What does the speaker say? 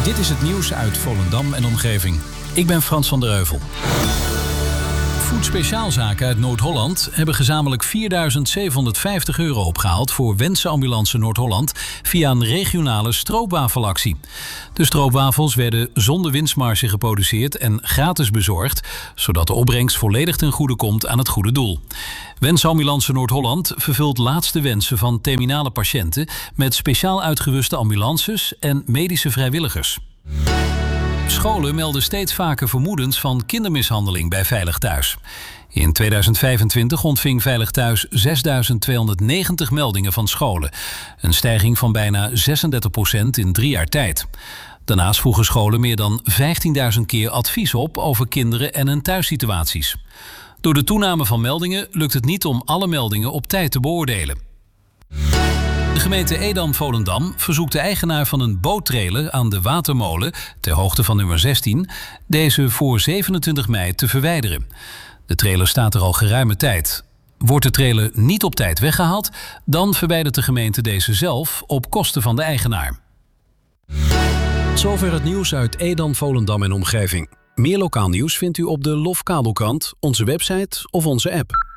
Dit is het nieuws uit Volendam en omgeving. Ik ben Frans van der Heuvel. Voedspeciaalzaken uit Noord-Holland hebben gezamenlijk €4.750 opgehaald voor Wensenambulance Noord-Holland via een regionale stroopwafelactie. De stroopwafels werden zonder winstmarge geproduceerd en gratis bezorgd, zodat de opbrengst volledig ten goede komt aan het goede doel. Wensenambulance Noord-Holland vervult laatste wensen van terminale patiënten met speciaal uitgeruste ambulances en medische vrijwilligers. Scholen melden steeds vaker vermoedens van kindermishandeling bij Veilig Thuis. In 2025 ontving Veilig Thuis 6.290 meldingen van scholen. Een stijging van bijna 36% in 3 jaar tijd. Daarnaast vroegen scholen meer dan 15.000 keer advies op over kinderen en hun thuissituaties. Door de toename van meldingen lukt het niet om alle meldingen op tijd te beoordelen. De gemeente Edam-Volendam verzoekt de eigenaar van een boottrailer aan de Watermolen, ter hoogte van nummer 16, deze voor 27 mei te verwijderen. De trailer staat er al geruime tijd. Wordt de trailer niet op tijd weggehaald, dan verwijdert de gemeente deze zelf op kosten van de eigenaar. Zover het nieuws uit Edam, Volendam en omgeving. Meer lokaal nieuws vindt u op de LOF Kabelkrant, onze website of onze app.